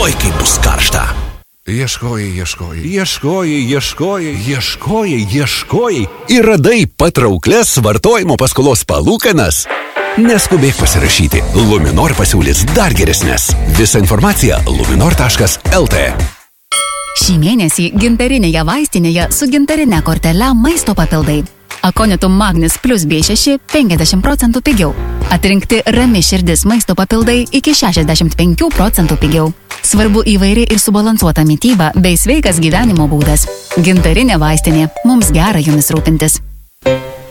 oi kaip bus karšta. Ieškojai ir radai patrauklias vartojimo paskolos palūkanas. Neskubėk pasirašyti. Luminor pasiūlys dar geresnės. Visa informacija luminor.lt. Šį mėnesį gintarinėje vaistinėje su gintarine kortele maisto papildai. Akonitum Magnis plus B6 50% pigiau. Atrinkti Rami širdis maisto papildai iki 65% pigiau. Svarbu įvairi ir subalansuota mityba bei sveikas gyvenimo būdas. Gintarinė vaistinė. Mums gera jumis rūpintis.